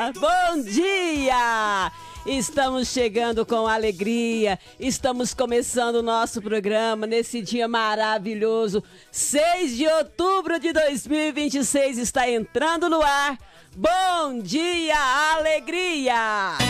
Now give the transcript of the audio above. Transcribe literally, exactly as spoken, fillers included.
Bom dia! Estamos chegando com alegria, estamos começando o nosso programa nesse dia maravilhoso. seis de outubro de dois mil e vinte e seis está entrando no ar. Bom dia, alegria!